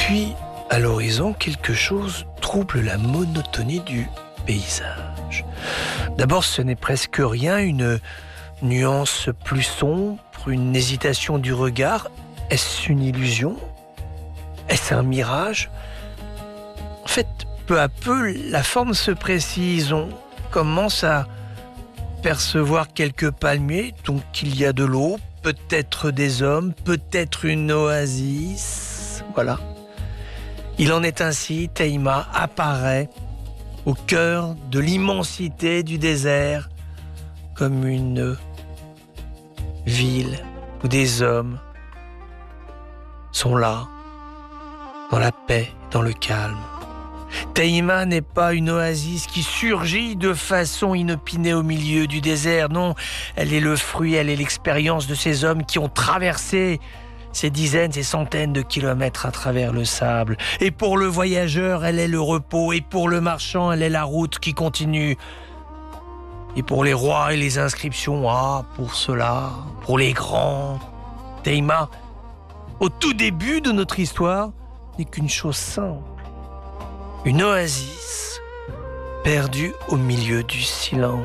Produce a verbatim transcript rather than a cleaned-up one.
Puis, à l'horizon, quelque chose trouble la monotonie du paysage. D'abord, ce n'est presque rien, une nuance plus sombre, une hésitation du regard. Est-ce une illusion? Est-ce un mirage? En fait, peu à peu, la forme se précise. On commence à percevoir quelques palmiers, donc il y a de l'eau, peut-être des hommes, peut-être une oasis. Voilà. Il en est ainsi, Tehima apparaît au cœur de l'immensité du désert comme une ville où des hommes sont là, dans la paix, dans le calme. Tehima n'est pas une oasis qui surgit de façon inopinée au milieu du désert. Non, elle est le fruit, elle est l'expérience de ces hommes qui ont traversé ces dizaines, ces centaines de kilomètres à travers le sable. Et pour le voyageur, elle est le repos. Et pour le marchand, elle est la route qui continue. Et pour les rois et les inscriptions, ah, pour cela, pour les grands, Tehima, au tout début de notre histoire, n'est qu'une chose simple. Une oasis perdue au milieu du silence.